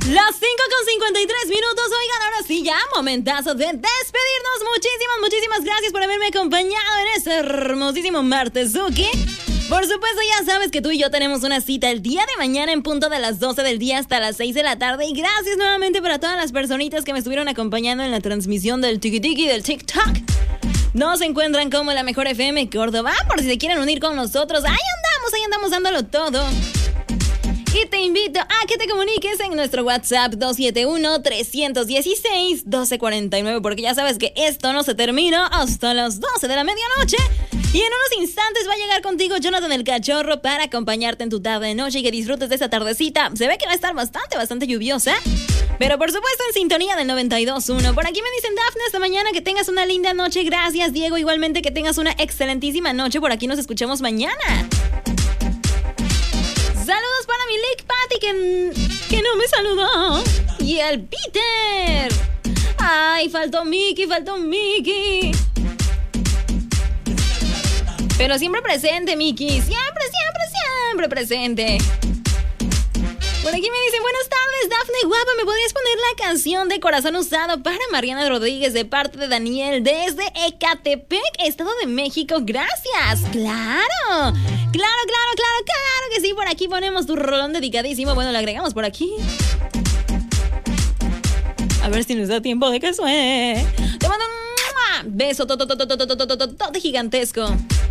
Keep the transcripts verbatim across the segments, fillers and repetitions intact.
Las cinco con cincuenta y tres minutos, oigan, ahora sí ya, momentazo de despedirnos. Muchísimas, muchísimas gracias por haberme acompañado en este hermosísimo martes, Zuki. Por supuesto, ya sabes que tú y yo tenemos una cita el día de mañana en punto de las doce del día hasta las seis de la tarde. Y gracias nuevamente para todas las personitas que me estuvieron acompañando en la transmisión del Tiki Tiki del TikTok. Nos encuentran como La Mejor F M Córdoba, por si se quieren unir con nosotros. Ahí andamos, ahí andamos dándolo todo. Y te invito a que te comuniques en nuestro WhatsApp dos siete uno, tres uno seis, uno dos cuatro nueve, porque ya sabes que esto no se termina hasta las doce de la medianoche. Y en unos instantes va a llegar contigo Jonathan el Cachorro para acompañarte en tu tarde de noche y que disfrutes de esa tardecita. Se ve que va a estar bastante, bastante lluviosa, pero por supuesto en sintonía del noventa y dos punto uno. Por aquí me dicen, Dafne, esta mañana que tengas una linda noche. Gracias, Diego. Igualmente que tengas una excelentísima noche. Por aquí nos escuchamos mañana. Saludos para mi Lick Patty que, que no me saludó. Y el Peter. Ay, faltó Mickey, faltó Mickey. Pero siempre presente, Mickey. Siempre, siempre, siempre presente. Por aquí me dicen, buenas tardes, Dafne guapa, ¿me podrías poner la canción de Corazón Usado para Mariana Rodríguez de parte de Daniel desde Ecatepec, Estado de México? Gracias. Claro, claro, claro, claro, claro que sí. Por aquí ponemos tu rolón dedicadísimo. Bueno, lo agregamos por aquí. A ver si nos da tiempo de que suene. Te mando un beso todo gigantesco.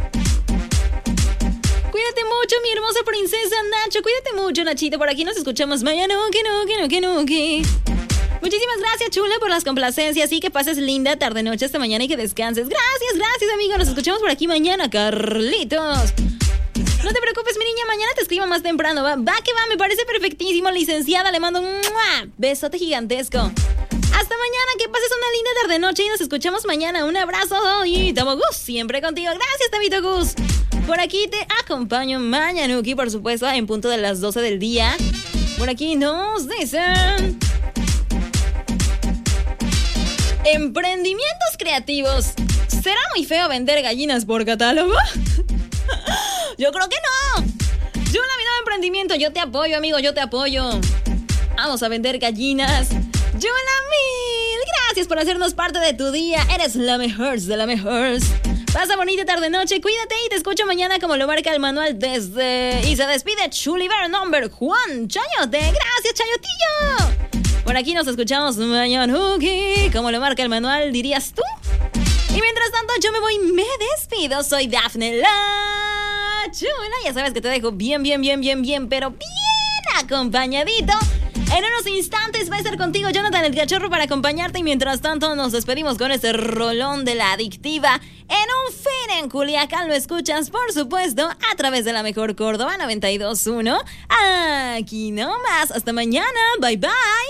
Cuídate mucho, mi hermosa princesa Nacho. Cuídate mucho, Nachito. Por aquí nos escuchamos mañana. Que no, que no, que no, que. Muchísimas gracias, chula, por las complacencias. Y que pases linda tarde, noche, hasta mañana y que descanses. Gracias, gracias, amigo. Nos escuchamos por aquí mañana, Carlitos. No te preocupes, mi niña. Mañana te escribo más temprano. Va, va que va. Me parece perfectísimo, licenciada. Le mando un ¡mua! Besote gigantesco. Hasta mañana, que pases una linda tarde, noche y nos escuchamos mañana. Un abrazo y Tamo Gus, siempre contigo. Gracias, Tabito Gus. Por aquí te acompaño mañanuki, por supuesto, en punto de las doce del día. Por aquí nos dicen... Emprendimientos creativos. ¿Será muy feo vender gallinas por catálogo? Yo creo que no. Yo la vida de emprendimiento, yo te apoyo, amigo, yo te apoyo. Vamos a vender gallinas. Yola Mil, gracias por hacernos parte de tu día. Eres la mejor de la mejor. Pasa bonita tarde-noche, cuídate y te escucho mañana como lo marca el manual desde... Y se despide Chuliver Number Juan Chayote. Gracias, Chayotillo. Por aquí nos escuchamos mañana, como lo marca el manual, dirías tú. Y mientras tanto yo me voy y me despido. Soy Dafne la Chula. Ya sabes que te dejo bien, bien, bien, bien, bien, pero bien acompañadito. En unos instantes va a estar contigo Jonathan el Cachorro para acompañarte. Y mientras tanto nos despedimos con este rolón de la adictiva. En un fin en Culiacán lo escuchas, por supuesto, a través de La Mejor Córdoba noventa y dos punto uno. Aquí nomás. Hasta mañana. Bye, bye.